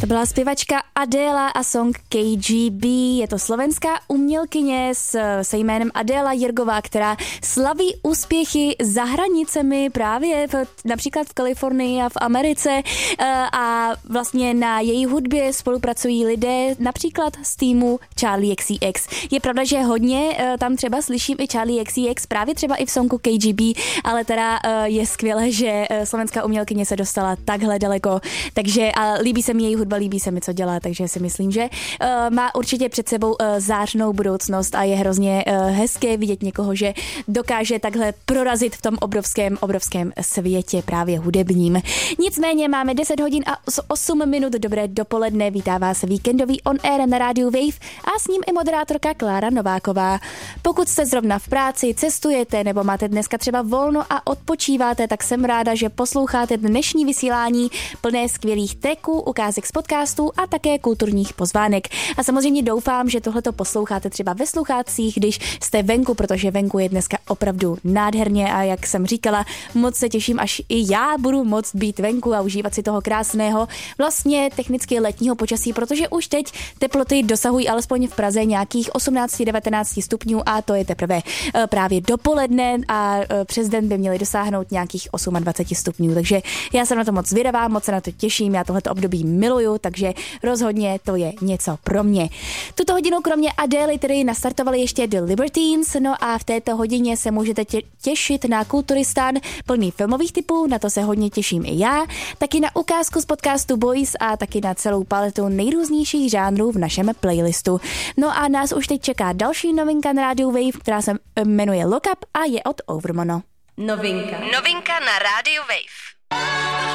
To byla zpěvačka Adéla a song KGB. Je to slovenská umělkyně se jménem Adéla Jirgová, která slaví úspěchy za hranicemi právě například v Kalifornii a v Americe a vlastně na její hudbě spolupracují lidé například z týmu Charli XCX. Je pravda, že hodně tam třeba slyším i Charli XCX, právě třeba i v songu KGB, ale teda je skvělé, že slovenská umělkyně se dostala takhle daleko, takže a líbí se mi její hudba, líbí se mi, co dělá, takže si myslím, že má určitě před sebou zářnou budoucnost a je hrozně hezké vidět někoho, že dokáže takhle prorazit v tom obrovském světě právě hudebním. Nicméně máme 10 hodin a 8 minut, dobré dopoledne, vítá vás víkendový On Air na rádiu Wave a s ním i moderátorka Klára Nováková. Pokud jste zrovna v práci, cestujete nebo máte dneska třeba volno a odpočíváte, tak jsem ráda, že posloucháte dnešní vysílání plné skvělých tracků, ukázek z podcastů a také kulturních pozvánek. A samozřejmě doufám, že tohleto posloucháte třeba ve sluchácích, když jste venku, protože venku je dneska opravdu nádherně a jak jsem říkala, moc se těším, až i já budu moct být venku a užívat si toho krásného, vlastně technicky letního počasí, protože už teď teploty dosahují alespoň v Praze nějakých 18-19 stupňů a to je teprve právě dopoledne a přes den by měly dosáhnout nějakých 28 stupňů, takže já jsem na to moc zvědavá, moc se na to těším, já tohleto období miluju, takže rozhodně to je něco pro mě. Tuto hodinu kromě Adély tedy nastartovali ještě The Libertines, no a v této hodině se můžete těšit na Kulturistán plný filmových typů, na to se hodně těším i já, taky na ukázku z podcastu Boys a taky na celou paletu nejrůznějších žánrů v našem playlistu. No a nás už teď čeká další novinka na rádiu Wave, která se jmenuje Lock Up a je od Overmono. Novinka na rádiu Wave.